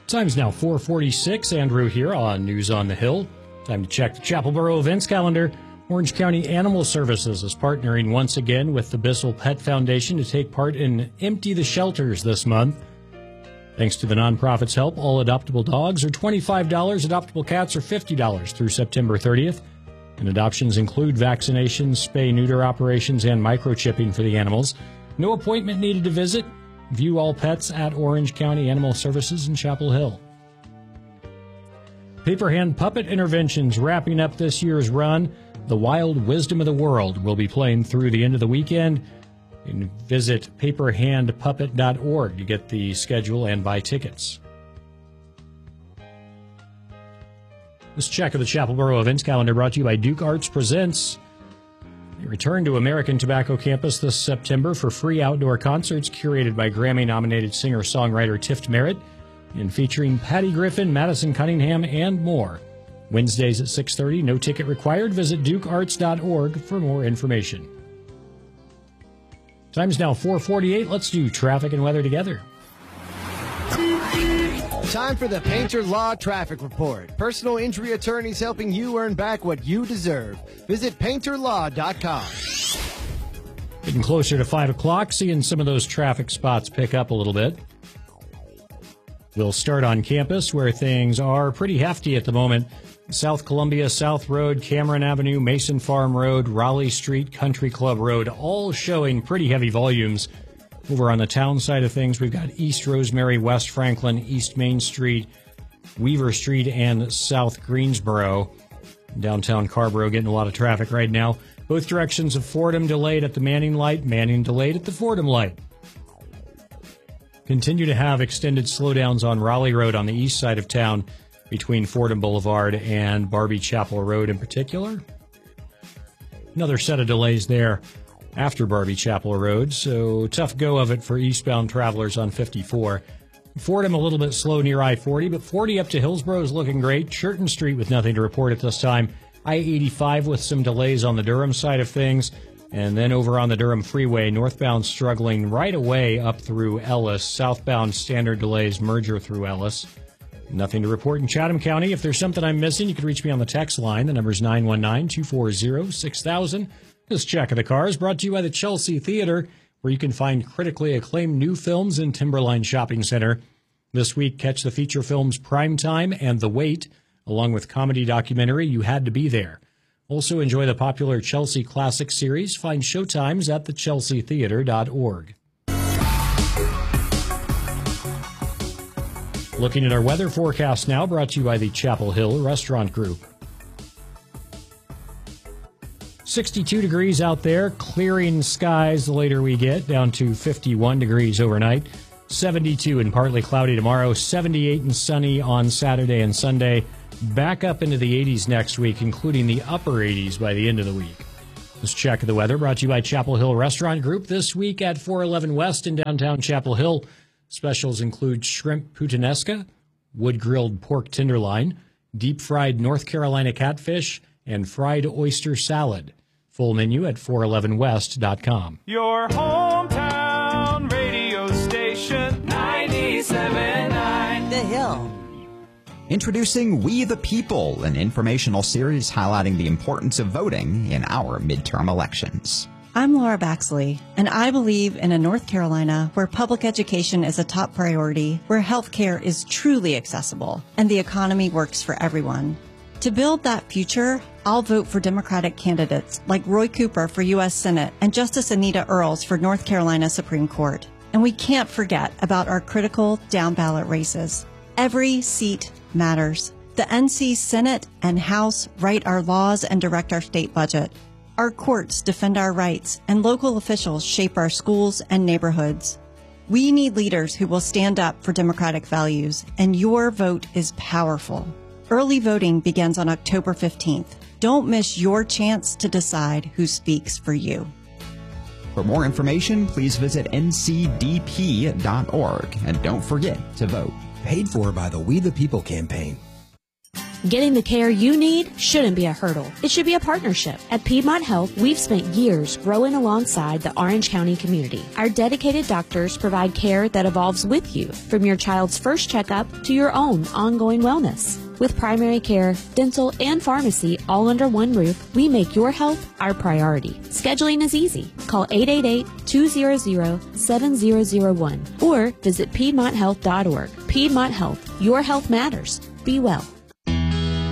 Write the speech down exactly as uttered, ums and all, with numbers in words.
Time's now four forty-six. Andrew here on News on the Hill. Time to check the Chapel Borough events calendar. Orange County Animal Services is partnering once again with the Bissell Pet Foundation to take part in Empty the Shelters this month. Thanks to the nonprofit's help, all adoptable dogs are twenty-five dollars, adoptable cats are fifty dollars through September thirtieth. And adoptions include vaccinations, spay-neuter operations, and microchipping for the animals. No appointment needed to visit. View all pets at Orange County Animal Services in Chapel Hill. Paper Hand Puppet Interventions wrapping up this year's run. The Wild Wisdom of the World will be playing through the end of the weekend. You can visit paper hand puppet dot org to get the schedule and buy tickets. This check of the Chapel Borough events calendar brought to you by Duke Arts Presents. They return to American Tobacco Campus this September for free outdoor concerts curated by Grammy-nominated singer-songwriter Tift Merritt and featuring Patty Griffin, Madison Cunningham, and more. Wednesdays at six thirty, no ticket required. Visit duke arts dot org for more information. Time's now four forty-eight. Let's do traffic and weather together. Time for the Painter Law Traffic Report. Personal injury attorneys helping you earn back what you deserve. Visit painter law dot com. Getting closer to five o'clock, seeing some of those traffic spots pick up a little bit. We'll start on campus where things are pretty hefty at the moment. South Columbia, South Road, Cameron Avenue, Mason Farm Road, Raleigh Street, Country Club Road, all showing pretty heavy volumes. Over on the town side of things, we've got East Rosemary, West Franklin, East Main Street, Weaver Street, and South Greensboro. Downtown Carborough getting a lot of traffic right now. Both directions of Fordham delayed at the Manning Light, Manning delayed at the Fordham Light. Continue to have extended slowdowns on Raleigh Road on the east side of town between Fordham Boulevard and Barbie Chapel Road in particular. Another set of delays there after Barbie Chapel Road, so tough go of it for eastbound travelers on fifty-four. Fordham a little bit slow near I forty, but forty up to Hillsborough is looking great. Churton Street with nothing to report at this time. I eighty-five with some delays on the Durham side of things. And then over on the Durham Freeway, northbound struggling right away up through Ellis. Southbound standard delays, merger through Ellis. Nothing to report in Chatham County. If there's something I'm missing, you can reach me on the text line. The number's nine one nine, two four zero, six thousand. This check of the cars brought to you by the Chelsea Theater, where you can find critically acclaimed new films in Timberline Shopping Center. This week, catch the feature films Primetime and The Wait, along with comedy documentary You Had to Be There. Also enjoy the popular Chelsea Classic series. Find showtimes at the chelsea theater dot org. Looking at our weather forecast now, brought to you by the Chapel Hill Restaurant Group. sixty-two degrees out there, clearing skies the later we get, down to fifty-one degrees overnight. seventy-two and partly cloudy tomorrow, seventy-eight and sunny on Saturday and Sunday. Back up into the eighties next week, including the upper eighties by the end of the week. This check of the weather brought to you by Chapel Hill Restaurant Group. This week at four eleven West in downtown Chapel Hill, specials include shrimp puttanesca, wood-grilled pork tenderloin, deep-fried North Carolina catfish, and fried oyster salad. Full menu at four eleven west dot com. Your hometown radio station, ninety-seven point nine The Hill. Introducing We the People, an informational series highlighting the importance of voting in our midterm elections. I'm Laura Baxley, and I believe in a North Carolina where public education is a top priority, where health care is truly accessible, and the economy works for everyone. To build that future, I'll vote for Democratic candidates like Roy Cooper for U S Senate and Justice Anita Earls for North Carolina Supreme Court. And we can't forget about our critical down-ballot races. Every seat matters. The N C Senate and House write our laws and direct our state budget. Our courts defend our rights, and local officials shape our schools and neighborhoods. We need leaders who will stand up for democratic values, and your vote is powerful. Early voting begins on October fifteenth. Don't miss your chance to decide who speaks for you. For more information, please visit N C D P dot org, and don't forget to vote. Paid for by the We the People campaign. Getting the care you need shouldn't be a hurdle. It should be a partnership. At Piedmont Health, we've spent years growing alongside the Orange County community. Our dedicated doctors provide care that evolves with you, from your child's first checkup to your own ongoing wellness. With primary care, dental, and pharmacy all under one roof, we make your health our priority. Scheduling is easy. Call eight eight eight, two hundred, seven zero zero one or visit piedmont health dot org. Piedmont Health. Your health matters. Be well.